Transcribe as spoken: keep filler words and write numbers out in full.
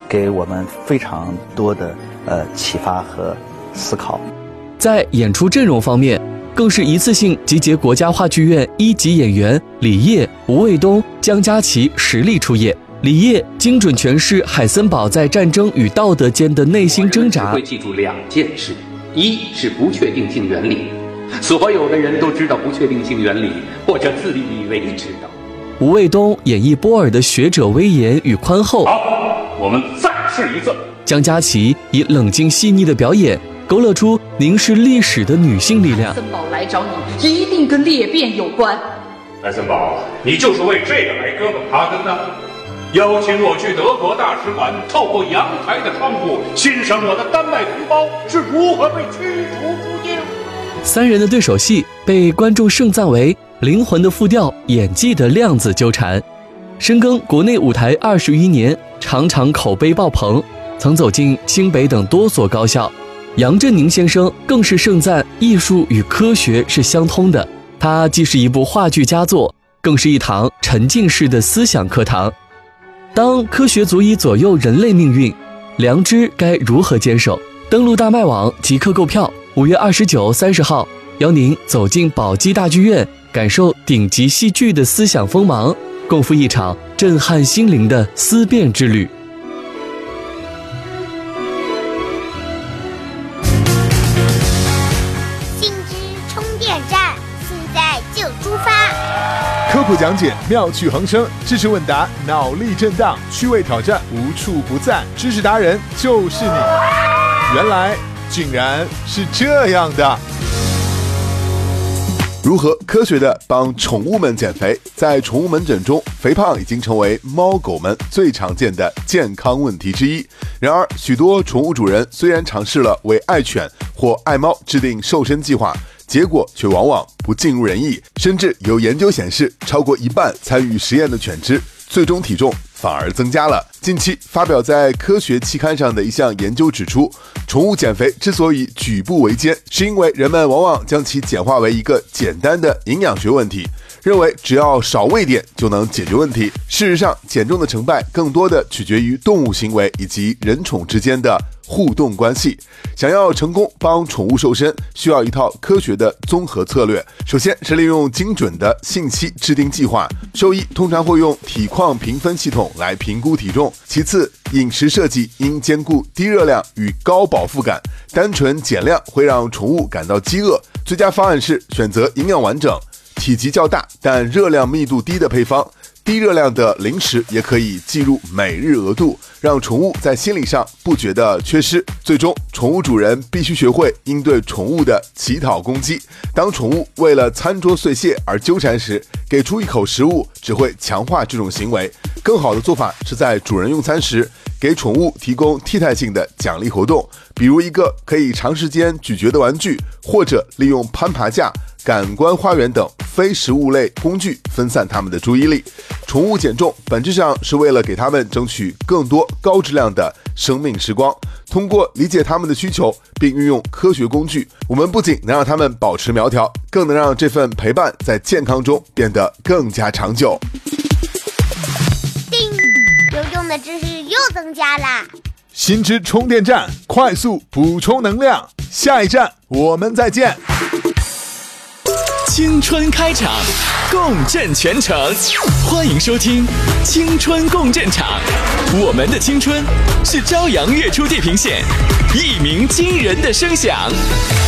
给我们非常多的呃启发和思考。 在演出阵容方面，更是一次性集结国家话剧院一级演员李晔、吴卫东、江嘉琪实力出演。李晔精准诠释海森堡在战争与道德间的内心挣扎。 会记住两件事，一是不确定性原理，所有的人都知道不确定性原理，或者自以为知道。 吴卫东演绎波尔的学者威严与宽厚。 好，我们再试一次。 江嘉琪以冷静细腻的表演勾勒出凝视历史的女性力量。 海森堡来找你，一定跟裂变有关。 海森堡，你就是为这个来哥本哈根的？邀请我去德国大使馆，透过阳台的窗户欣赏我的丹麦同胞是如何被驱逐出境。 三人的对手戏被观众盛赞为灵魂的复调，演技的量子纠缠。深耕国内舞台二十余年，常常口碑爆棚，曾走进清北等多所高校。杨振宁先生更是盛赞艺术与科学是相通的，它既是一部话剧佳作，更是一堂沉浸式的思想课堂。当科学足以左右人类命运，良知该如何坚守？登录大麦网即刻购票，五月二十九、三十号，邀您走进宝鸡大剧院，感受顶级戏剧的思想锋芒，共赴一场震撼心灵的思辨之旅。 新知充电站，现在就出发。 科普讲解妙趣横生，知识问答脑力震荡，趣味挑战无处不在，知识达人就是你。原来竟然是这样的。如何科学的帮宠物们减肥？在宠物门诊中，肥胖已经成为猫狗们最常见的健康问题之一。然而，许多宠物主人虽然尝试了为爱犬或爱猫制定瘦身计划，结果却往往不尽如人意，甚至有研究显示，超过一半参与实验的犬只最终体重反而增加了。近期发表在科学期刊上的一项研究指出，宠物减肥之所以举步维艰，是因为人们往往将其简化为一个简单的营养学问题，认为只要少喂点就能解决问题。事实上，减重的成败更多的取决于动物行为以及人宠之间的互动关系。想要成功帮宠物瘦身，需要一套科学的综合策略。首先是利用精准的信息制定计划，兽医通常会用体况评分系统来评估体重。其次，饮食设计应兼顾低热量与高饱腹感，单纯减量会让宠物感到饥饿。最佳方案是选择营养完整、体积较大但热量密度低的配方。低热量的零食也可以计入每日额度，让宠物在心理上不觉得缺失。最终，宠物主人必须学会应对宠物的乞讨攻击。当宠物为了餐桌碎屑而纠缠时，给出一口食物只会强化这种行为。更好的做法是在主人用餐时，给宠物提供替代性的奖励活动，比如一个可以长时间咀嚼的玩具，或者利用攀爬架、感官花园等非食物类工具分散它们的注意力。宠物减重本质上是为了给它们争取更多高质量的生命时光。通过理解它们的需求并运用科学工具，我们不仅能让它们保持苗条，更能让这份陪伴在健康中变得更加长久。 叮，有用的知识又增加啦！ 新知充电站，快速补充能量。下一站我们再见。 青春开场，共振全城，欢迎收听青春共振场。我们的青春是朝阳月出地平线，一鸣惊人的声响。